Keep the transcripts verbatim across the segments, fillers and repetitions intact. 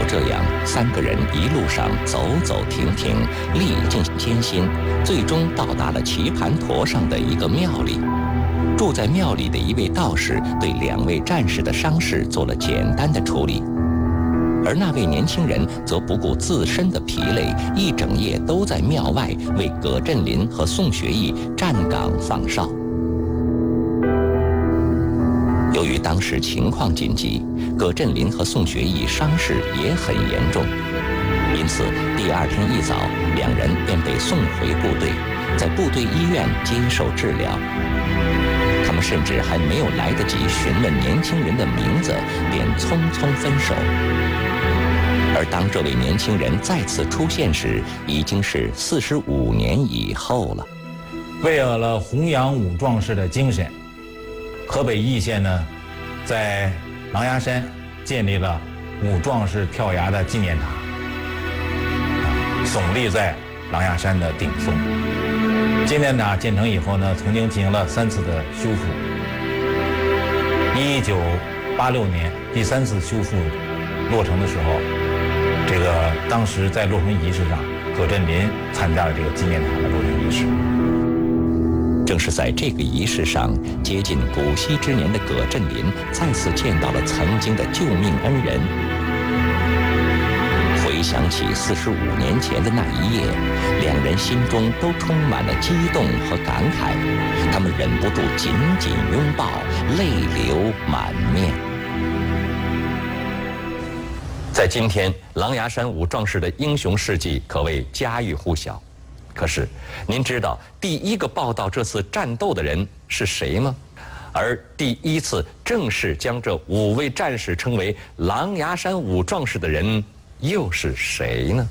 这样，三个人一路上走走停停，历尽艰辛，最终到达了棋盘陀上的一个庙里。住在庙里的一位道士对两位战士的伤势做了简单的处理，而那位年轻人则不顾自身的疲累，一整夜都在庙外为葛振林和宋学义站岗放哨。由于当时情况紧急，葛振林和宋学义伤势也很严重，因此第二天一早，两人便被送回部队，在部队医院接受治疗。他们甚至还没有来得及询问年轻人的名字，便匆匆分手。而当这位年轻人再次出现时，已经是四十五年以后了。 为了弘扬武壮士的精神，河北易县呢，在狼牙山建立了武壮士跳崖的纪念塔，耸立在狼牙山的顶峰。纪念塔建成以后呢，曾经进行了三次的修复。一九八六年第三次修复落成的时候，这个当时在落成仪式上，葛振林参加了这个纪念塔的落成仪式。 正是在这个仪式上，接近古稀之年的葛振林再次见到了曾经的救命恩人。回想起四十五年前的那一夜，两人心中都充满了激动和感慨，他们忍不住紧紧拥抱，泪流满面。在今天，狼牙山五壮士的英雄事迹可谓家喻户晓。可是，您知道第一个报道这次战斗的人是谁吗？而第一次正式将这五位战士称为狼牙山五壮士的人又是谁呢？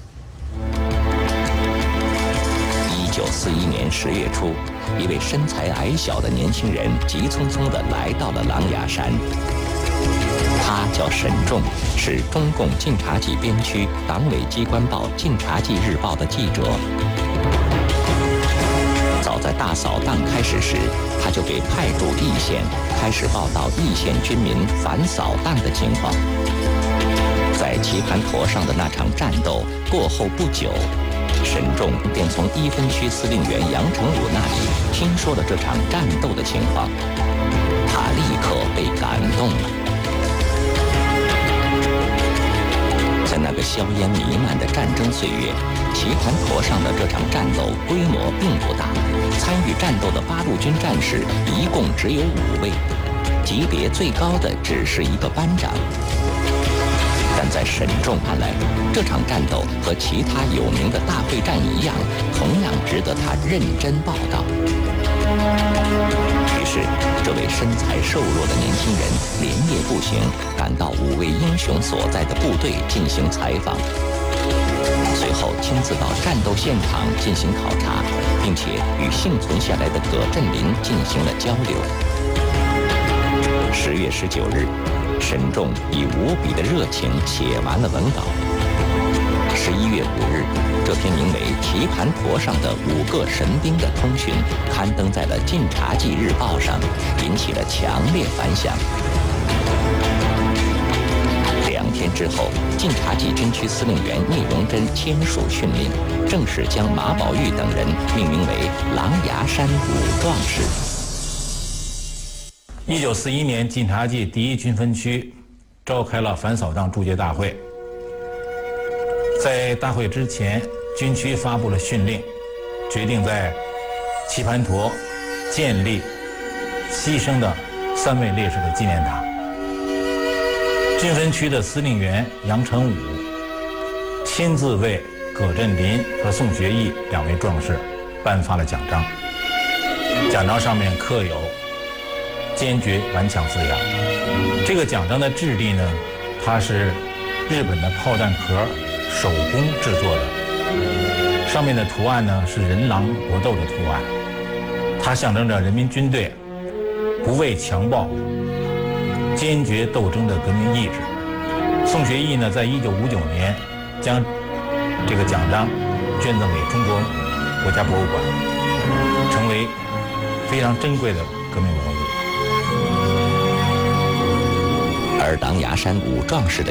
一九四一年十月初，一位身材矮小的年轻人急匆匆地来到了狼牙山。他叫沈仲，是中共晋察冀边区党委机关报《晋察冀日报》的记者。早在大扫荡开始时，他就被派驻易县，开始报道易县军民反扫荡的情况。在棋盘陀上的那场战斗过后不久，沈仲便从一分区司令员杨成武那里听说了这场战斗的情况，他立刻被感动了。在那个硝烟弥漫的战争岁月，棋盘陀上的这场战斗规模并不大，参与战斗的八路军战士一共只有五位，级别最高的只是一个班长。但在沈仲看来，这场战斗和其他有名的大会战一样，同样值得他认真报道。于是，这位身材瘦弱的年轻人连夜步行，赶到五位英雄所在的部队进行采访，随后亲自到战斗现场进行考察，并且与幸存下来的葛振林进行了交流。十月十九日，沈仲以无比的热情写完了文稿。十一月五日，这篇名为《棋盘陀上的五个神兵》的通讯刊登在了《晋察冀日报》上，引起了强烈反响。两天之后，晋察冀军区司令员聂荣臻签署训令，正式将马宝玉等人命名为狼牙山五壮士。 一九四一年，晋察冀第一军分区召开了反扫荡祝捷大会。在大会之前，军区发布了训令，决定在棋盘陀建立牺牲的三位烈士的纪念塔。军分区的司令员杨成武亲自为葛振林和宋学义两位壮士颁发了奖章，奖章上面刻有坚决顽强字样。这个奖章的质地呢，它是日本的炮弹壳手工制作的，上面的图案呢是人狼搏斗的图案，它象征着人民军队不畏强暴、坚决斗争的革命意志。宋学义呢，在一九五九年将这个奖章捐赠给中国国家博物馆，成为非常珍贵的革命文物。 而狼牙山五壮士的